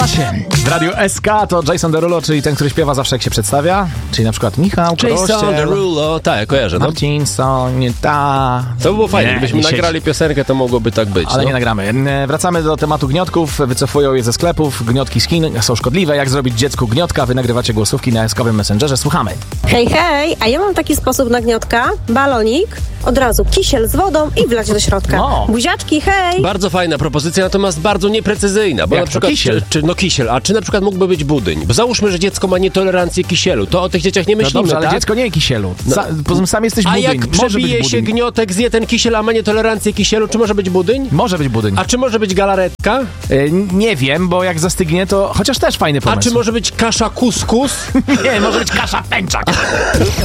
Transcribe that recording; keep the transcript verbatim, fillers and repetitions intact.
W Radiu S K to Jason Derulo, czyli ten, który śpiewa zawsze jak się przedstawia. Czyli na przykład Michał Jason Derulo, tak, kojarzę. No. Marcin Sonieta. To by było fajnie, Nie, gdybyśmy nie nagrali siedzi. piosenkę, to mogłoby tak być. Ale no. nie nagramy. Wracamy do tematu gniotków. Wycofują je ze sklepów. Gniotki z Chin są szkodliwe. Jak zrobić dziecku gniotka? Wy nagrywacie głosówki na eskowym Messengerze. Słuchamy. Hej, hej, a ja mam taki sposób na gniotka. Balonik, od razu kisiel z wodą i wlać do środka. No. Buziaczki, hej! Bardzo fajna propozycja, natomiast bardzo nieprecyzyjna. Bo Jak na to przykład, kisiel? Czy, czy, no kisiel, a czy na przykład mógłby być budyń? Bo załóżmy, że dziecko ma nietolerancję kisielu, to o tych dzieciach nie No myślimy, dobrze, ale tak? dziecko nie je kisielu. No. Sa- poza tym sam jesteś A budyń. jak Może być przebije się budyń. gniotek, zje ten kisiel, a ma nietolerancję kisielu, czy może być budyń? Może być budyń. A czy może być galaretka? E, nie wiem, bo jak zastygnie, to chociaż też fajny A pomysł. czy może być kasza kuskus? Nie, może być kasza pęczak.